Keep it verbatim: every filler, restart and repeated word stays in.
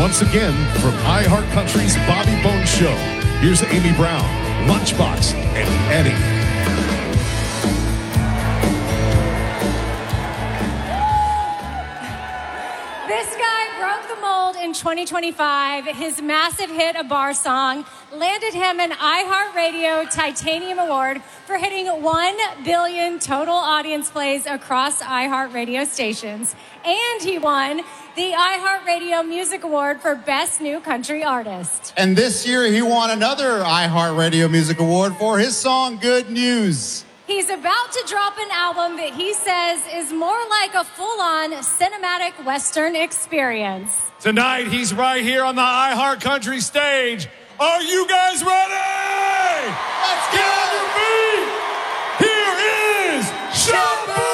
Once again, from iHeartCountry's Bobby Bones Show, here's Amy Brown, Lunchbox, and Eddie. This guy broke the mold in twenty twenty-five. His massive hit, A Bar Song, landed him an iHeartRadio Titanium Award for hitting one billion total audience plays across iHeartRadio stations. And he won the iHeartRadio Music Award for Best New Country Artist. And this year, he won another iHeartRadio Music Award for his song, Good News. He's about to drop an album that he says is more like a full-on cinematic Western experience. Tonight, he's right here on the iHeartCountry stage. Are you guys ready? Let's get on the